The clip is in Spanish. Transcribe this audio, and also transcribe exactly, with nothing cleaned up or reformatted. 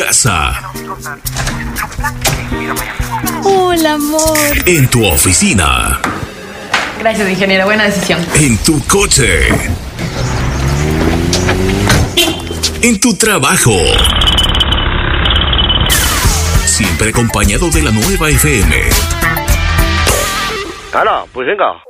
casa. Hola, amor. En tu oficina. Gracias, ingeniero. Buena decisión. En tu coche. En tu trabajo. Siempre acompañado de la nueva F M. Ana, pues venga.